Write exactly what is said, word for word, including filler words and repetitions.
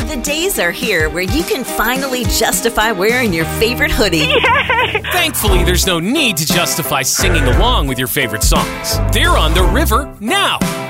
The days are here where you can finally justify wearing your favorite hoodie. Yay! Thankfully, there's no need to justify singing along with your favorite songs. They're on the river now.